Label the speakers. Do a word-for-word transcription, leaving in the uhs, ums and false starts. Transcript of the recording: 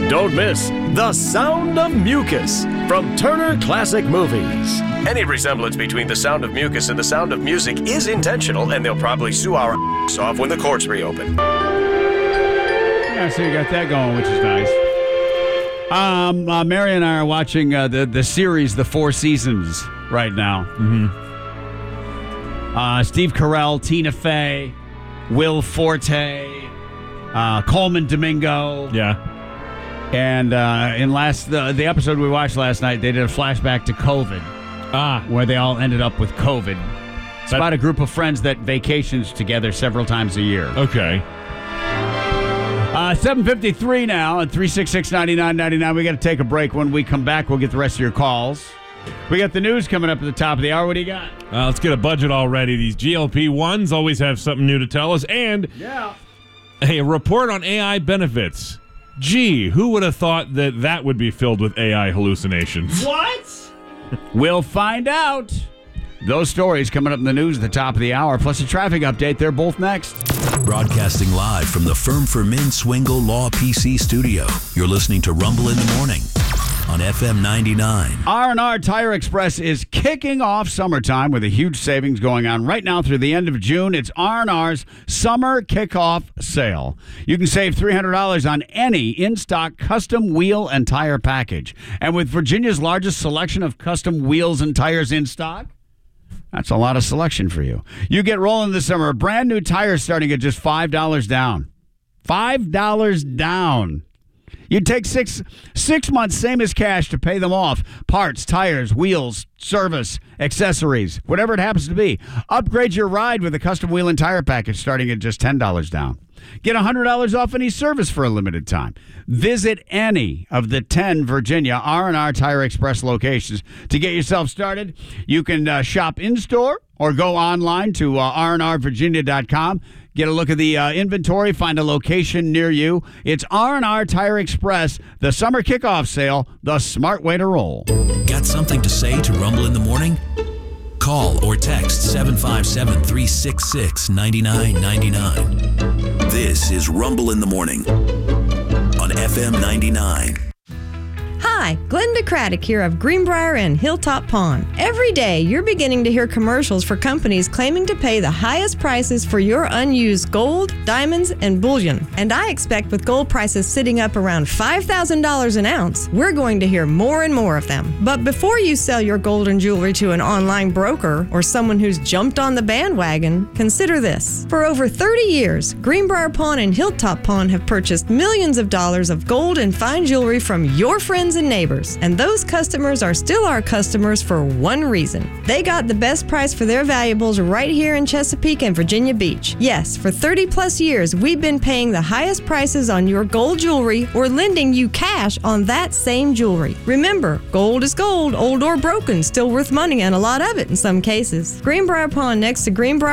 Speaker 1: Don't miss The Sound of Mucus from Turner Classic Movies. Any resemblance between The Sound of Mucus and The Sound of Music is intentional, and they'll probably sue our ass off when the courts reopen.
Speaker 2: Yeah, so you got that going, which is nice. Um, uh, Mary and I are watching uh, the, the series The Four Seasons right now.
Speaker 3: Mm-hmm.
Speaker 2: Uh, Steve Carell, Tina Fey, Will Forte, uh, Coleman Domingo.
Speaker 3: Yeah.
Speaker 2: And uh, in last the, the episode we watched last night, they did a flashback to COVID.
Speaker 3: Ah.
Speaker 2: Where they all ended up with COVID. It's
Speaker 3: That-
Speaker 2: about a group of friends that vacations together several times a year.
Speaker 3: Okay.
Speaker 2: Uh, seven fifty-three now at three six six, nine nine nine nine. We got to take a break. When we come back, we'll get the rest of your calls. We got the news coming up at the top of the hour. What do you got?
Speaker 3: Uh, let's get a budget already. These G L P ones always have something new to tell us. And
Speaker 2: Yeah.
Speaker 3: a report on A I benefits. Gee, who would have thought that that would be filled with A I hallucinations?
Speaker 2: What? We'll find out. Those stories coming up in the news at the top of the hour, plus a traffic update. They're both next.
Speaker 4: Broadcasting live from the Firm for Men Swingle Law P C studio. You're listening to Rumble in the Morning on F M ninety-nine.
Speaker 2: R and R Tire Express is kicking off summertime with a huge savings going on right now through the end of June. It's R and R's Summer Kickoff Sale. You can save three hundred dollars on any in-stock custom wheel and tire package. And with Virginia's largest selection of custom wheels and tires in stock, that's a lot of selection for you. You get rolling this summer. Brand new tires starting at just five dollars down. five dollars down. You take six six months, same as cash, to pay them off. Parts, tires, wheels, service, accessories, whatever it happens to be. Upgrade your ride with a custom wheel and tire package starting at just ten dollars down. Get one hundred dollars off any service for a limited time. Visit any of the ten Virginia R and R Tire Express locations to get yourself started. You can uh, shop in-store or go online to uh, r and r virginia dot com. Get a look at the uh, inventory, find a location near you. It's R and R Tire Express, the summer kickoff sale, the smart way to roll.
Speaker 4: Got something to say to Rumble in the Morning? Call or text seven five seven, three six six, nine nine nine nine. This is Rumble in the Morning on F M ninety-nine.
Speaker 5: Hi, Glenda Craddock here of Greenbrier and Hilltop Pond. Every day, you're beginning to hear commercials for companies claiming to pay the highest prices for your unused gold, diamonds, and bullion. And I expect with gold prices sitting up around five thousand dollars an ounce, we're going to hear more and more of them. But before you sell your gold and jewelry to an online broker or someone who's jumped on the bandwagon, consider this. For over thirty years, Greenbrier Pawn and Hilltop Pawn have purchased millions of dollars of gold and fine jewelry from your friends and neighbors. And those customers are still our customers for one reason. They got the best price for their valuables right here in Chesapeake and Virginia Beach. Yes, for thirty plus years, we've been paying the highest prices on your gold jewelry or lending you cash on that same jewelry. Remember, gold is gold, old or broken, still worth money and a lot of it in some cases. Greenbrier Pawn next to Greenbrier